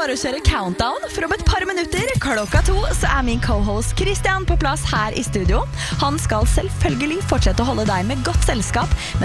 bare å kjøre countdown, for om et par minutter, 2:00, så min co-host Christian på plass her i studio. Han skal selvfølgelig fortsette å holde deg med godt selskap, men